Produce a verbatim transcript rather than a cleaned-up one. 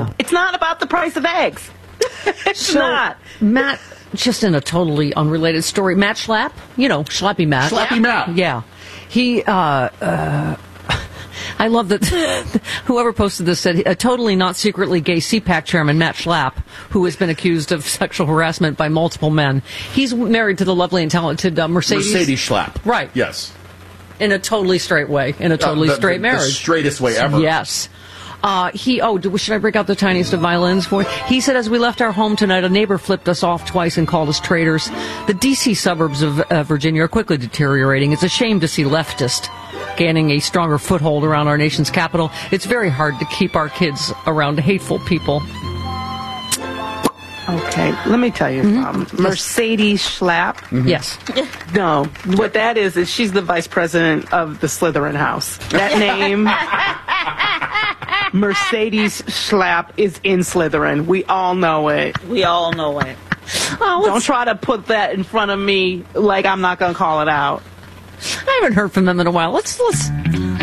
Yeah. It's not about the price of eggs. It's So, not. Matt, just in a totally unrelated story, Matt Schlapp, you know, Schlappy Matt. Schlappy Matt. Yeah. He, uh, uh, I love that whoever posted this said a totally not secretly gay C PAC chairman, Matt Schlapp, who has been accused of sexual harassment by multiple men. He's married to the lovely and talented uh, Mercedes. Mercedes Schlapp. Right. Yes. In a totally straight way, in a totally Uh, the, straight the, marriage. The straightest way ever. Yes. Uh, he, oh, do, should I break out the tiniest of violins for you? He said, as we left our home tonight, a neighbor flipped us off twice and called us traitors. The D C suburbs of uh, Virginia are quickly deteriorating. It's a shame to see leftists gaining a stronger foothold around our nation's capital. It's very hard to keep our kids around hateful people. Okay, let me tell you Mm-hmm. something. Mercedes Schlapp. Mm-hmm. Yes. No, what that is is she's the vice president of the Slytherin house. That name, Mercedes Schlapp, is in Slytherin. We all know it. We all know it. Oh, Don't try to put that in front of me like I'm not going to call it out. I haven't heard from them in a while. Let's let's